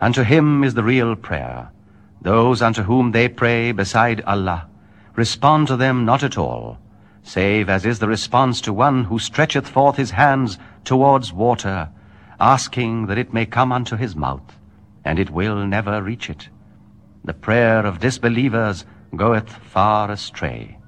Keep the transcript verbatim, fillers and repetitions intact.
Unto him is the real prayer. Those unto whom they pray beside Allah respond to them not at all, save as is the response to one who stretcheth forth his hands towards water, asking that it may come unto his mouth, and it will never reach it. The prayer of disbelievers goeth far astray.